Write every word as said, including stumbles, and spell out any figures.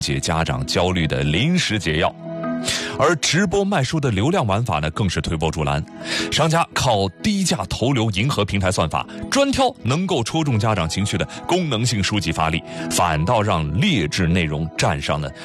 解家长焦虑的临时解药。而直播卖书的流量玩法呢，更是推波助澜。商家靠低价投流迎合平台算法，专挑能够戳中家长情绪的功能性书籍发力，反倒让劣质内容占上了